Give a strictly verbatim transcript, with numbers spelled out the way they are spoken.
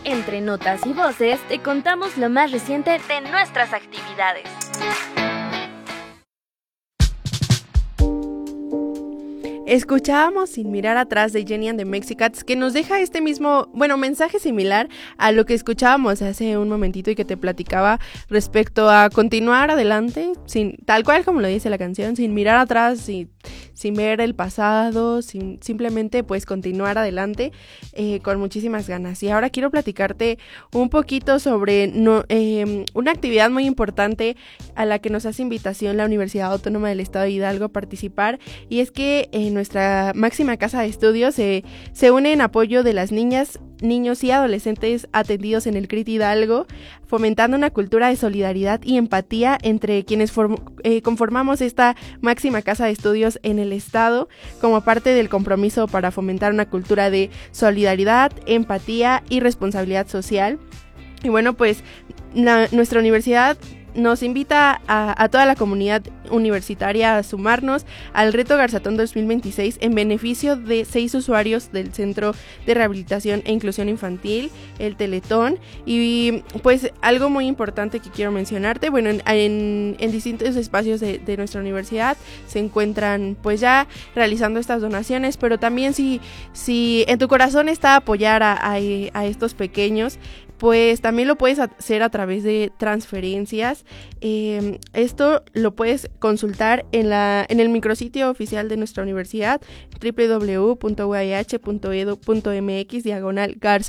Entre notas y voces te contamos lo más reciente de nuestras actividades. Escuchábamos Sin mirar atrás de Jenny and the Mexicats, que nos deja este mismo, bueno, mensaje similar a lo que escuchábamos hace un momentito y que te platicaba respecto a continuar adelante, sin, tal cual como lo dice la canción, sin mirar atrás, sin, sin ver el pasado, sin, simplemente pues continuar adelante eh, con muchísimas ganas. Y ahora quiero platicarte un poquito sobre no, eh, una actividad muy importante a la que nos hace invitación la Universidad Autónoma del Estado de Hidalgo a participar, y es que en eh, nuestra máxima casa de estudios se, se une en apoyo de las niñas, niños y adolescentes atendidos en el C R I T Hidalgo, fomentando una cultura de solidaridad y empatía entre quienes form, eh, conformamos esta máxima casa de estudios en el estado, como parte del compromiso para fomentar una cultura de solidaridad, empatía y responsabilidad social. Y bueno, pues la, nuestra universidad nos invita a, a toda la comunidad universitaria a sumarnos al reto Garzatón dos mil veintiséis en beneficio de seis usuarios del Centro de Rehabilitación e Inclusión Infantil, el Teletón. Y pues algo muy importante que quiero mencionarte, bueno, en, en, en distintos espacios de, de nuestra universidad se encuentran pues ya realizando estas donaciones, pero también si, si en tu corazón está apoyar a, a, a estos pequeños, pues también lo puedes hacer a través de transferencias. Eh, esto lo puedes consultar en la en el micrositio oficial de nuestra universidad, doble u doble u doble u punto u a e hache punto e d u punto m x diagonal garza